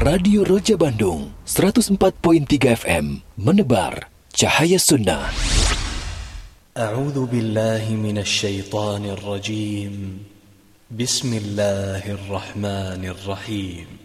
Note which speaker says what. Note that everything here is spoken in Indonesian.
Speaker 1: Radio Roja Bandung 104.3 FM menebar cahaya sunnah.
Speaker 2: A'udzu billahi minasy syaithanir rajim. Bismillahirrahmanirrahim.